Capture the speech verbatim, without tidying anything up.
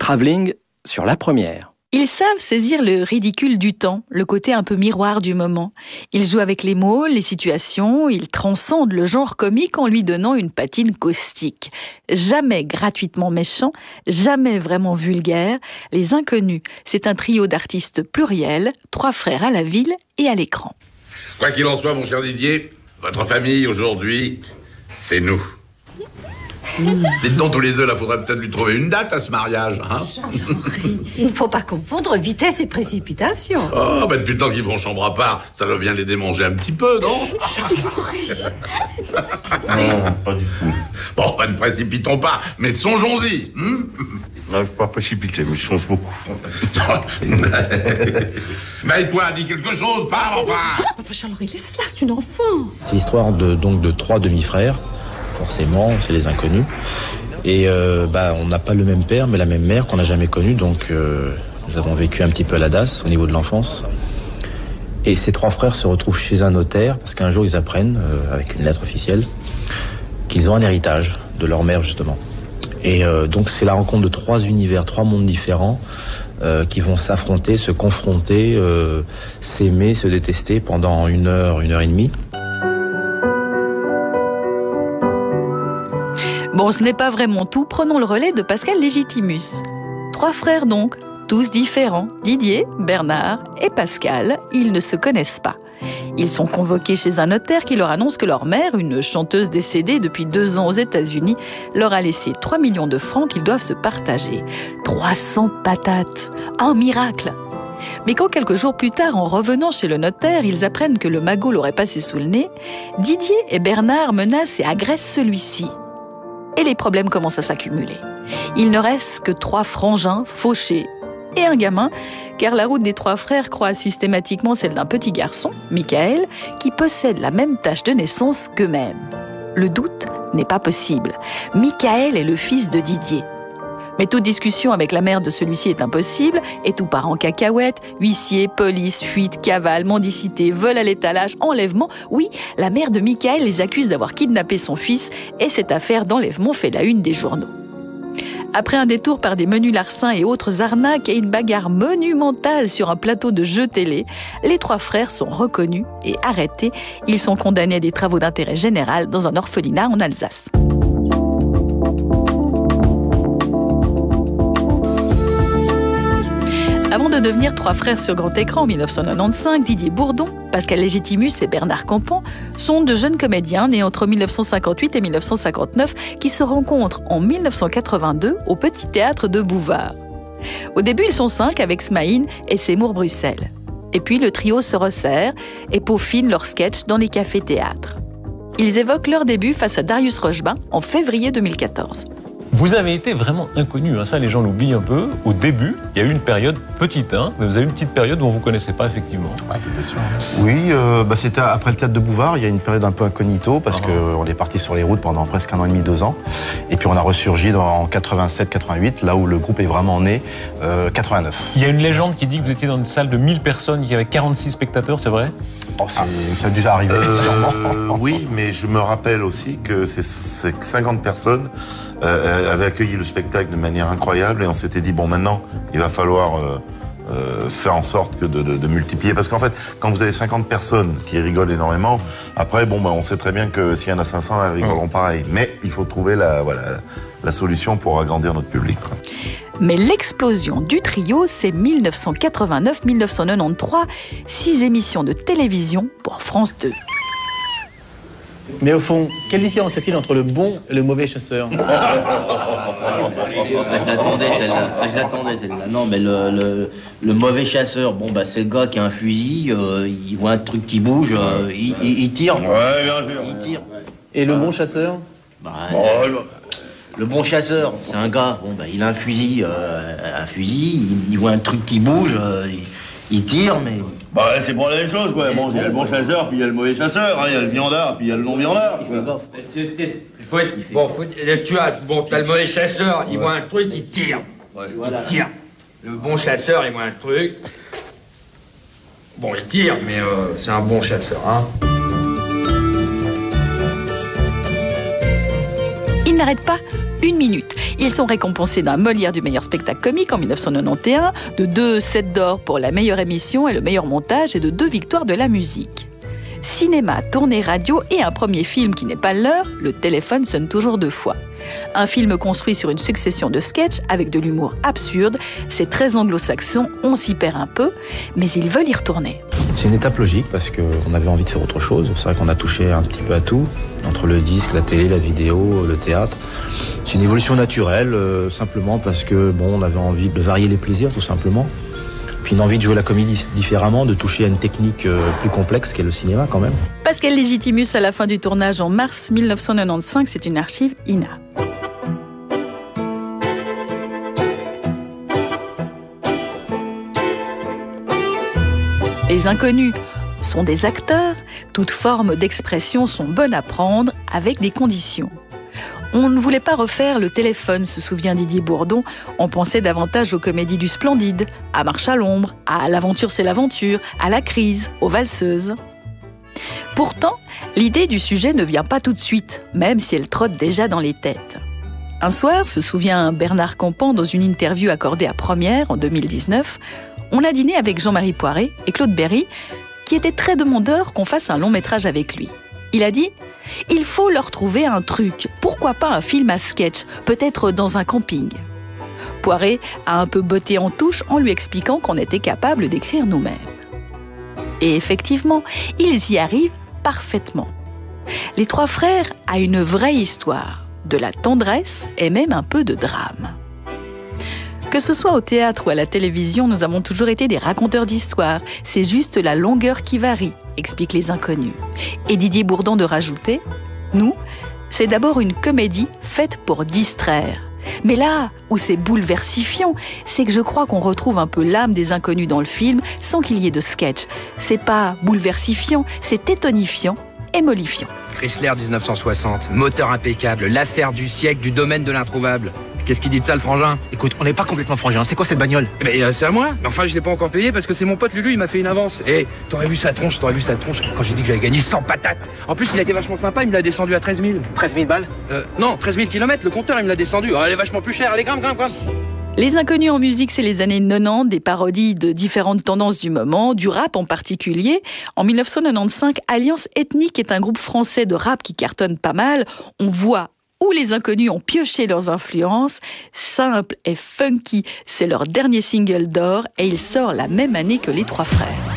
Travelling sur la première. Ils savent saisir le ridicule du temps, le côté un peu miroir du moment. Ils jouent avec les mots, les situations, ils transcendent le genre comique en lui donnant une patine caustique. Jamais gratuitement méchant, jamais vraiment vulgaire, Les Inconnus, c'est un trio d'artistes pluriels, trois frères à la ville et à l'écran. Quoi qu'il en soit, mon cher Didier, votre famille aujourd'hui, c'est nous. Mmh. Dites donc tous les deux, là, faudrait peut-être lui trouver une date à ce mariage, hein. Il ne faut pas confondre vitesse et précipitation. Oh, bah depuis le temps qu'ils vont chambre à part, ça doit bien les démanger un petit peu, non? Non, pas du tout. Bon, bah, ne précipitons pas, mais songeons-y. Hein? Non, pas précipiter, mais je songe beaucoup. Mais toi, dis quelque chose, parle, enfin. Enfin, Charles-Henri, laisse-la, c'est une enfant. C'est l'histoire de, donc, de trois demi-frères. Forcément, c'est les inconnus. Et euh, bah, on n'a pas le même père, mais la même mère qu'on n'a jamais connue. Donc, euh, nous avons vécu un petit peu à la D A S au niveau de l'enfance. Et ces trois frères se retrouvent chez un notaire parce qu'un jour, ils apprennent, euh, avec une lettre officielle, qu'ils ont un héritage de leur mère, justement. Et euh, donc, c'est la rencontre de trois univers, trois mondes différents euh, qui vont s'affronter, se confronter, euh, s'aimer, se détester pendant une heure, une heure et demie. Bon, ce n'est pas vraiment tout. Prenons le relais de Pascal Légitimus. Trois frères donc, tous différents. Didier, Bernard et Pascal, ils ne se connaissent pas. Ils sont convoqués chez un notaire qui leur annonce que leur mère, une chanteuse décédée depuis deux ans aux États-Unis, leur a laissé trois millions de francs qu'ils doivent se partager. trois cents patates. Un miracle! Mais quand quelques jours plus tard, en revenant chez le notaire, ils apprennent que le magot l'aurait passé sous le nez, Didier et Bernard menacent et agressent celui-ci. Et les problèmes commencent à s'accumuler. Il ne reste que trois frangins fauchés et un gamin, car la route des trois frères croise systématiquement celle d'un petit garçon, Michael, qui possède la même tache de naissance qu'eux-mêmes. Le doute n'est pas possible. Michael est le fils de Didier. Mais toute discussion avec la mère de celui-ci est impossible, et tout part en cacahuète, huissier, police, fuite, cavale, mendicité, vol à l'étalage, enlèvement. Oui, la mère de Michael les accuse d'avoir kidnappé son fils, et cette affaire d'enlèvement fait la une des journaux. Après un détour par des menus larcins et autres arnaques et une bagarre monumentale sur un plateau de jeux télé, les trois frères sont reconnus et arrêtés. Ils sont condamnés à des travaux d'intérêt général dans un orphelinat en Alsace. Avant de devenir trois frères sur grand écran en mille neuf cent quatre-vingt-quinze, Didier Bourdon, Pascal Légitimus et Bernard Campan sont de jeunes comédiens nés entre mille neuf cent cinquante-huit et mille neuf cent cinquante-neuf qui se rencontrent en mille neuf cent quatre-vingt-deux au Petit Théâtre de Bouvard. Au début, ils sont cinq avec Smaïn et Seymour Bruxelles. Et puis le trio se resserre et peaufine leurs sketchs dans les cafés-théâtres. Ils évoquent leur début face à Darius Rochebin en février deux mille quatorze. Vous avez été vraiment inconnu, hein, ça les gens l'oublient un peu. Au début, il y a eu une période petite, hein, mais vous avez eu une petite période où on ne vous connaissait pas effectivement. Ouais, bien sûr. Oui, euh, bah, c'était après le théâtre de Bouvard, il y a une période un peu incognito parce Ah. qu'on est parti sur les routes pendant presque un an et demi, deux ans. Et puis on a ressurgi dans, en quatre-vingt-sept quatre-vingt-huit, là où le groupe est vraiment né, euh, quatre-vingt-neuf. Il y a une légende qui dit que vous étiez dans une salle de mille personnes, qu'il y avait quarante-six spectateurs, c'est vrai? Oh, c'est, ah. Ça a dû arriver, Euh, sûrement. oui, mais je me rappelle aussi que ces, ces cinquante personnes euh, avaient accueilli le spectacle de manière incroyable et on s'était dit, bon, maintenant, il va falloir euh, euh, faire en sorte que de, de, de multiplier. Parce qu'en fait, quand vous avez cinquante personnes qui rigolent énormément, après, bon, bah, on sait très bien que s'il y en a cinq cents, elles rigoleront pareil. Mais il faut trouver la, voilà, la solution pour agrandir notre public, quoi. Mais l'explosion du trio, c'est mille neuf cent quatre-vingt-neuf mille neuf cent quatre-vingt-treize, six émissions de télévision pour France deux. Mais au fond, quelle différence y a-t-il entre le bon et le mauvais chasseur? Ah, je l'attendais celle-là. Ah, je l'attendais celle-là. Non, mais le, le, le mauvais chasseur, bon bah c'est le gars qui a un fusil, euh, il voit un truc qui bouge, euh, il, il, il tire. Ouais, bien sûr. Il tire. Et le bon chasseur? Bah, euh, le bon chasseur, c'est un gars, bon bah il a un fusil, euh, un fusil, il, il voit un truc qui bouge, euh, il, il tire, mais. Bah, c'est pour la même chose, quoi. Bon, il y a le bon chasseur, puis il y a le mauvais chasseur, hein. Il y a le viandard, puis il y a le non-viandard. Il fait gaffe. Il faut, bon, faut, tu as, bon, t'as le mauvais chasseur, il voit un truc, il tire. Ouais. Il tire. Le bon chasseur, il voit un truc. Bon, il tire, mais euh, c'est un bon chasseur, hein. Il n'arrête pas une minute. Ils sont récompensés d'un Molière du meilleur spectacle comique en mille neuf cent quatre-vingt-onze, de deux sept d'or pour la meilleure émission et le meilleur montage et de deux victoires de la musique. Cinéma, tournée radio et un premier film qui n'est pas leur, Le téléphone sonne toujours deux fois. Un film construit sur une succession de sketchs avec de l'humour absurde. C'est très anglo-saxon, on s'y perd un peu, mais ils veulent y retourner. C'est une étape logique parce qu'on avait envie de faire autre chose. C'est vrai qu'on a touché un petit peu à tout, entre le disque, la télé, la vidéo, le théâtre. C'est une évolution naturelle, euh, simplement parce que bon, on avait envie de varier les plaisirs, tout simplement. Puis une envie de jouer la comédie différemment, de toucher à une technique euh, plus complexe qu'est le cinéma quand même. Pascal Légitimus à la fin du tournage en mars mille neuf cent quatre-vingt-quinze, c'est une archive I N A. Les inconnus sont des acteurs, toutes formes d'expression sont bonnes à prendre avec des conditions. On ne voulait pas refaire Le téléphone, se souvient Didier Bourdon. On pensait davantage aux comédies du Splendide, à Marche à l'ombre, à L'aventure c'est l'aventure, à La crise, aux valseuses. Pourtant, l'idée du sujet ne vient pas tout de suite, même si elle trotte déjà dans les têtes. Un soir, se souvient Bernard Campan dans une interview accordée à Première en deux mille dix-neuf, on a dîné avec Jean-Marie Poiré et Claude Berry, qui étaient très demandeurs qu'on fasse un long métrage avec lui. Il a dit « Il faut leur trouver un truc, pourquoi pas un film à sketch, peut-être dans un camping ». Poiré a un peu botté en touche en lui expliquant qu'on était capable d'écrire nous-mêmes. Et effectivement, ils y arrivent parfaitement. Les trois frères a une vraie histoire, de la tendresse et même un peu de drame. Que ce soit au théâtre ou à la télévision, nous avons toujours été des raconteurs d'histoires. C'est juste la longueur qui varie, expliquent les inconnus. Et Didier Bourdon de rajouter, nous, c'est d'abord une comédie faite pour distraire. Mais là où c'est bouleversifiant, c'est que je crois qu'on retrouve un peu l'âme des inconnus dans le film sans qu'il y ait de sketch. C'est pas bouleversifiant, c'est étonifiant et mollifiant. Chrysler dix-neuf cent soixante, moteur impeccable, l'affaire du siècle du domaine de l'introuvable. Qu'est-ce qu'il dit de ça, le frangin? Écoute, on n'est pas complètement frangin, c'est quoi cette bagnole? Eh ben, euh, c'est à moi. Mais enfin, je l'ai pas encore payé parce que c'est mon pote Lulu, il m'a fait une avance. Eh, t'aurais vu sa tronche, t'aurais vu sa tronche quand j'ai dit que j'avais gagné cent patates. En plus, il a été vachement sympa, il me l'a descendu à treize mille. treize mille balles? Euh, non, treize mille kilomètres, le compteur, il me l'a descendu. Oh, elle est vachement plus chère, allez, grimpe, grimpe, grimpe. Les inconnus en musique, c'est les années quatre-vingt-dix, des parodies de différentes tendances du moment, du rap en particulier. En mille neuf cent quatre-vingt-quinze, Alliance Ethnique est un groupe français de rap qui cartonne pas mal. On voit où les inconnus ont pioché leurs influences. Simple et funky, c'est leur dernier single d'or et il sort la même année que les trois frères.